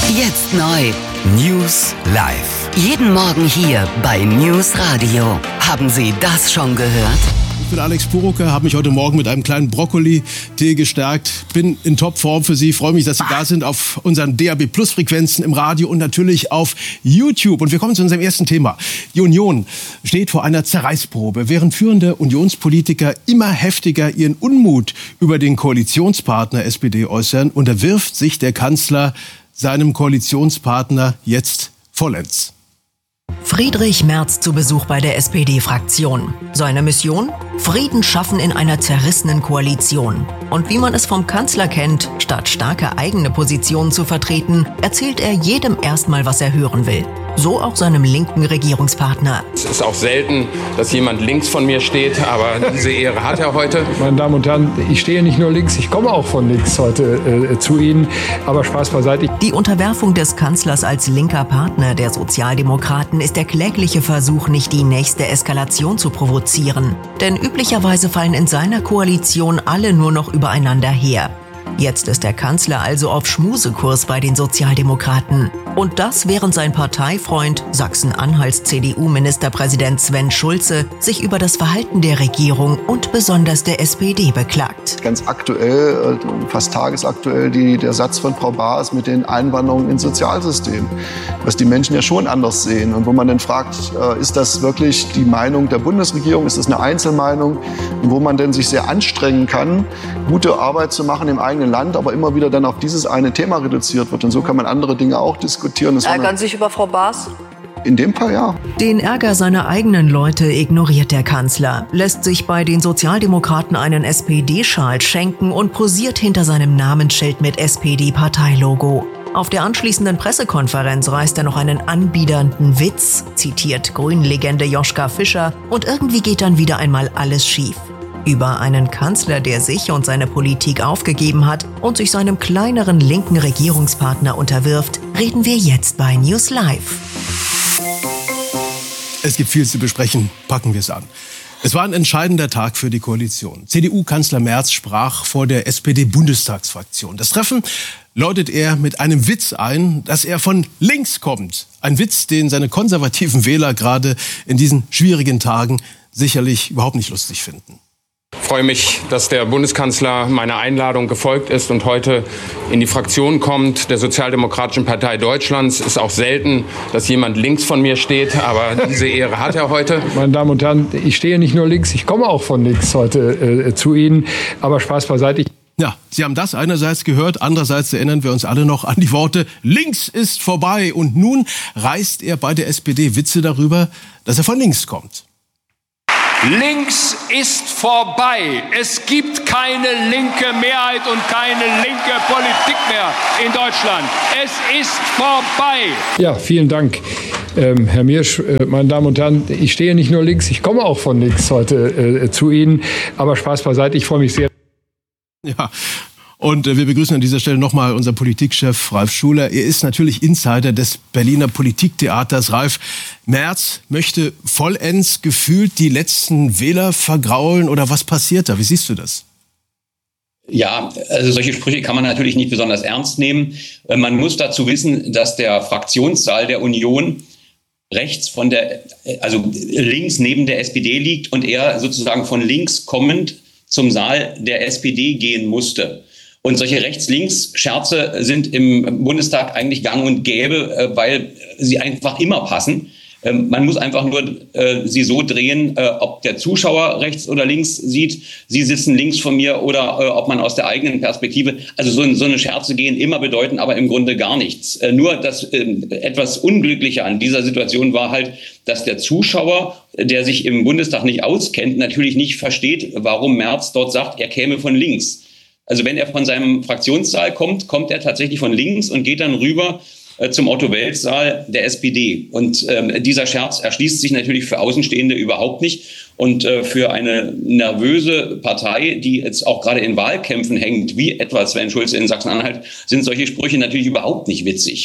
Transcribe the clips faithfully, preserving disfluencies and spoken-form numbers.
Jetzt neu. News Live. Jeden Morgen hier bei News Radio. Haben Sie das schon gehört? Ich bin Alex Purucker, habe mich heute Morgen mit einem kleinen Brokkoli-Tee gestärkt. Bin in Topform für Sie. Freue mich, dass Sie da sind auf unseren D A B Plus Frequenzen im Radio und natürlich auf YouTube. Und wir kommen zu unserem ersten Thema. Die Union steht vor einer Zerreißprobe. Während führende Unionspolitiker immer heftiger ihren Unmut über den Koalitionspartner S P D äußern, unterwirft sich der Kanzler seinem Koalitionspartner jetzt vollends. Friedrich Merz zu Besuch bei der S P D-Fraktion. Seine Mission? Frieden schaffen in einer zerrissenen Koalition. Und wie man es vom Kanzler kennt, statt starke eigene Positionen zu vertreten, erzählt er jedem erstmal, was er hören will. So auch seinem linken Regierungspartner. Es ist auch selten, dass jemand links von mir steht, aber diese Ehre hat er heute. Meine Damen und Herren, ich stehe nicht nur links, ich komme auch von links heute äh, zu Ihnen. Aber Spaß beiseite. Die Unterwerfung des Kanzlers als linker Partner der Sozialdemokraten ist der klägliche Versuch, nicht die nächste Eskalation zu provozieren. Denn üblicherweise fallen in seiner Koalition alle nur noch übereinander her. Jetzt ist der Kanzler also auf Schmusekurs bei den Sozialdemokraten. Und das, während sein Parteifreund, Sachsen-Anhalts C D U-Ministerpräsident Sven Schulze, sich über das Verhalten der Regierung und besonders der S P D beklagt. Ganz aktuell, fast tagesaktuell, die, der Satz von Frau Baas mit den Einwanderungen ins Sozialsystem, was die Menschen ja schon anders sehen. Und wo man dann fragt, ist das wirklich die Meinung der Bundesregierung, ist das eine Einzelmeinung? Und wo man dann sich sehr anstrengen kann, gute Arbeit zu machen im eigenen Land, aber immer wieder dann auf dieses eine Thema reduziert wird. Und so kann man andere Dinge auch diskutieren. Das Ärgern Sie sich über Frau Baas? In dem Fall ja. Den Ärger seiner eigenen Leute ignoriert der Kanzler, lässt sich bei den Sozialdemokraten einen S P D-Schal schenken und posiert hinter seinem Namensschild mit S P D-Parteilogo. Auf der anschließenden Pressekonferenz reißt er noch einen anbiedernden Witz, zitiert Grünen-Legende Joschka Fischer, und irgendwie geht dann wieder einmal alles schief. Über einen Kanzler, der sich und seine Politik aufgegeben hat und sich seinem kleineren linken Regierungspartner unterwirft, reden wir jetzt bei News Live. Es gibt viel zu besprechen, packen wir es an. Es war ein entscheidender Tag für die Koalition. C D U-Kanzler Merz sprach vor der S P D-Bundestagsfraktion. Das Treffen läutet er mit einem Witz ein, dass er von links kommt. Ein Witz, den seine konservativen Wähler gerade in diesen schwierigen Tagen sicherlich überhaupt nicht lustig finden. Ich freue mich, dass der Bundeskanzler meiner Einladung gefolgt ist und heute in die Fraktion kommt der Sozialdemokratischen Partei Deutschlands. Es ist auch selten, dass jemand links von mir steht, aber diese Ehre hat er heute. Meine Damen und Herren, ich stehe nicht nur links, ich komme auch von links heute äh, zu Ihnen. Aber Spaß beiseite. Ja, Sie haben das einerseits gehört, andererseits erinnern wir uns alle noch an die Worte "Links ist vorbei". Und nun reißt er bei der S P D Witze darüber, dass er von links kommt. Links ist vorbei. Es gibt keine linke Mehrheit und keine linke Politik mehr in Deutschland. Es ist vorbei. Ja, vielen Dank, ähm, Herr Miersch. Äh, meine Damen und Herren, ich stehe nicht nur links, ich komme auch von links heute äh, zu Ihnen. Aber Spaß beiseite, ich freue mich sehr. Ja. Und wir begrüßen an dieser Stelle nochmal unseren Politikchef Ralf Schuler. Er ist natürlich Insider des Berliner Politiktheaters. Ralf, Merz möchte vollends gefühlt die letzten Wähler vergraulen, oder was passiert da? Wie siehst du das? Ja, also solche Sprüche kann man natürlich nicht besonders ernst nehmen. Man muss dazu wissen, dass der Fraktionssaal der Union rechts von der, also links neben der S P D liegt und er sozusagen von links kommend zum Saal der S P D gehen musste. Und solche Rechts-Links-Scherze sind im Bundestag eigentlich gang und gäbe, weil sie einfach immer passen. Man muss einfach nur äh, sie so drehen, äh, ob der Zuschauer rechts oder links sieht, sie sitzen links von mir, oder äh, ob man aus der eigenen Perspektive, also so, so eine Scherze gehen immer bedeuten, aber im Grunde gar nichts. Äh, nur das äh, etwas Unglückliche an dieser Situation war halt, dass der Zuschauer, der sich im Bundestag nicht auskennt, natürlich nicht versteht, warum Merz dort sagt, er käme von links. Also wenn er von seinem Fraktionssaal kommt, kommt er tatsächlich von links und geht dann rüber zum Otto-Wels-Saal der S P D. Und ähm, dieser Scherz erschließt sich natürlich für Außenstehende überhaupt nicht. Und äh, für eine nervöse Partei, die jetzt auch gerade in Wahlkämpfen hängt, wie etwa Sven Schulze in Sachsen-Anhalt, sind solche Sprüche natürlich überhaupt nicht witzig.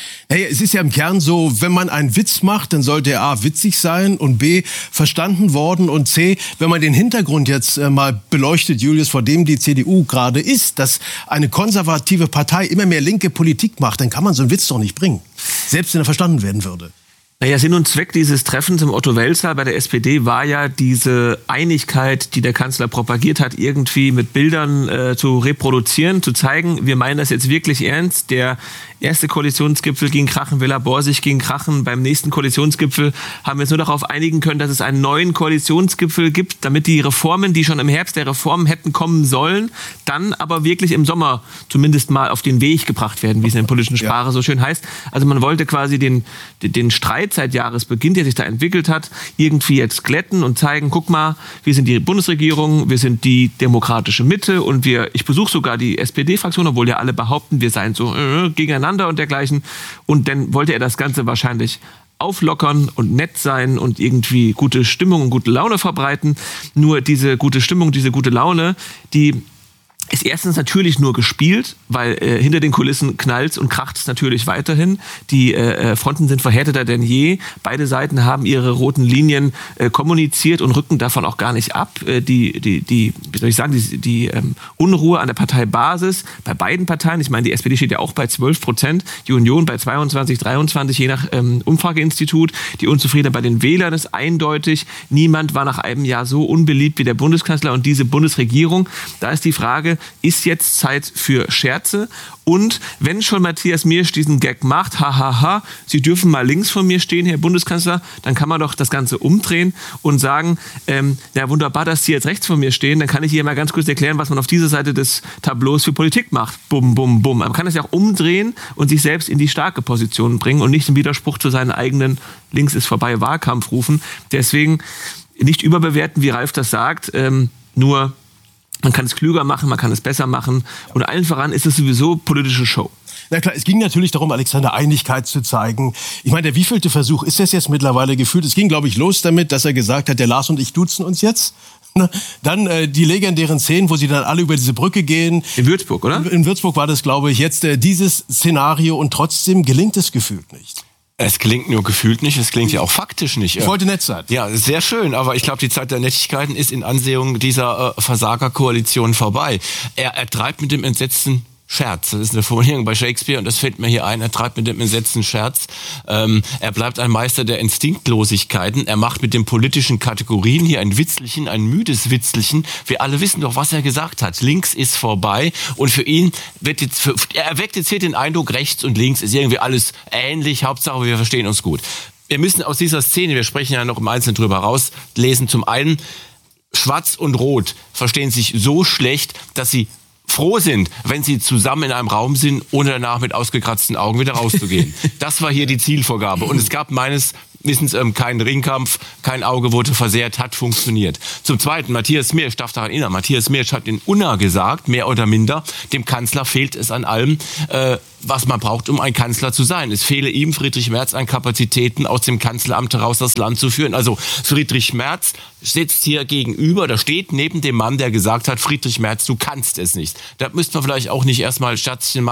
Hey, es ist ja im Kern so, wenn man einen Witz macht, dann sollte er A, witzig sein und B, verstanden worden und C, wenn man den Hintergrund jetzt äh, mal beleuchtet, Julius, vor dem die C D U gerade ist, dass eine konservative Partei immer mehr linke Politik macht, dann kann man so einen Witz doch nicht bringen, selbst wenn er verstanden werden würde. Naja, Sinn und Zweck dieses Treffens im Otto-Wels-Saal bei der S P D war ja diese Einigkeit, die der Kanzler propagiert hat, irgendwie mit Bildern äh, zu reproduzieren, zu zeigen, wir meinen das jetzt wirklich ernst. Der erste Koalitionsgipfel ging krachen, Villa Borsig ging krachen. Beim nächsten Koalitionsgipfel haben wir uns nur darauf einigen können, dass es einen neuen Koalitionsgipfel gibt, damit die Reformen, die schon im Herbst der Reformen hätten kommen sollen, dann aber wirklich im Sommer zumindest mal auf den Weg gebracht werden, wie es in der politischen Sprache ja. so schön heißt. Also man wollte quasi den, den Streit seit Jahresbeginn, der sich da entwickelt hat, irgendwie jetzt glätten und zeigen, guck mal, wir sind die Bundesregierung, wir sind die demokratische Mitte und wir, ich besuche sogar die S P D-Fraktion, obwohl ja alle behaupten, wir seien so äh, gegeneinander und dergleichen. Und dann wollte er das Ganze wahrscheinlich auflockern und nett sein und irgendwie gute Stimmung und gute Laune verbreiten. Nur diese gute Stimmung, diese gute Laune, die ist erstens natürlich nur gespielt, weil äh, hinter den Kulissen knallt's und kracht's natürlich weiterhin. Die äh, Fronten sind verhärteter denn je. Beide Seiten haben ihre roten Linien äh, kommuniziert und rücken davon auch gar nicht ab. Äh, die, die, die, wie soll ich sagen, die, die ähm, Unruhe an der Parteibasis bei beiden Parteien, ich meine, die S P D steht ja auch bei zwölf Prozent, die Union bei zweiundzwanzig, dreiundzwanzig, je nach ähm, Umfrageinstitut. Die Unzufriedenheit bei den Wählern ist eindeutig. Niemand war nach einem Jahr so unbeliebt wie der Bundeskanzler und diese Bundesregierung. Da ist die Frage, ist jetzt Zeit für Scherze? Und wenn schon Matthias Miersch diesen Gag macht, hahaha, ha, ha, Sie dürfen mal links von mir stehen, Herr Bundeskanzler, dann kann man doch das Ganze umdrehen und sagen, ähm, ja wunderbar, dass Sie jetzt rechts von mir stehen, dann kann ich hier mal ganz kurz erklären, was man auf dieser Seite des Tableaus für Politik macht. Bum, bum, bum. Man kann es ja auch umdrehen und sich selbst in die starke Position bringen und nicht im Widerspruch zu seinen eigenen links ist vorbei Wahlkampf rufen. Deswegen nicht überbewerten, wie Ralf das sagt, ähm, nur man kann es klüger machen, man kann es besser machen. Und allen voran ist es sowieso politische Show. Na klar, es ging natürlich darum, Alexander, Einigkeit zu zeigen. Ich meine, der wievielte Versuch ist das jetzt mittlerweile gefühlt? Es ging, glaube ich, los damit, dass er gesagt hat, der Lars und ich duzen uns jetzt. Dann äh, die legendären Szenen, wo sie dann alle über diese Brücke gehen. In Würzburg, oder? In, in Würzburg war das, glaube ich, jetzt äh, dieses Szenario und trotzdem gelingt es gefühlt nicht. Es klingt nur gefühlt nicht, es klingt ja auch faktisch nicht. Ich wollte nett sein. Ja, sehr schön, aber ich glaube, die Zeit der Nettigkeiten ist in Ansehung dieser äh, Versagerkoalition vorbei. Er, er treibt mit dem entsetzten Scherz. Das ist eine Formulierung bei Shakespeare und das fällt mir hier ein. Er treibt mit dem entsetzten Scherz. Ähm, er bleibt ein Meister der Instinktlosigkeiten. Er macht mit den politischen Kategorien hier ein Witzelchen, ein müdes Witzelchen. Wir alle wissen doch, was er gesagt hat. Links ist vorbei und für ihn wird jetzt, für, er erweckt jetzt hier den Eindruck, rechts und links ist irgendwie alles ähnlich. Hauptsache, wir verstehen uns gut. Wir müssen aus dieser Szene, wir sprechen ja noch im Einzelnen drüber rauslesen, zum einen, Schwarz und Rot verstehen sich so schlecht, dass sie froh sind, wenn sie zusammen in einem Raum sind, ohne danach mit ausgekratzten Augen wieder rauszugehen. Das war hier die Zielvorgabe. Und es gab meines Wissens ähm, keinen Ringkampf, kein Auge wurde versehrt, hat funktioniert. Zum Zweiten, Matthias Miersch, darf daran erinnern, Matthias Miersch hat in Unna gesagt, mehr oder minder, dem Kanzler fehlt es an allem, äh, was man braucht, um ein Kanzler zu sein. Es fehle ihm, Friedrich Merz, an Kapazitäten, aus dem Kanzleramt heraus das Land zu führen. Also Friedrich Merz sitzt hier gegenüber, da steht neben dem Mann, der gesagt hat, Friedrich Merz, du kannst es nicht. Da müsste man vielleicht auch nicht erstmal Scherzchen machen.